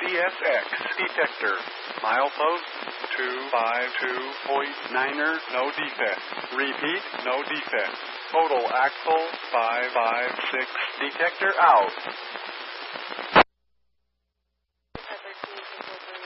CSX detector. Milepost 252.9er, no defect. Repeat, no defect. Total axle 556. Detector out.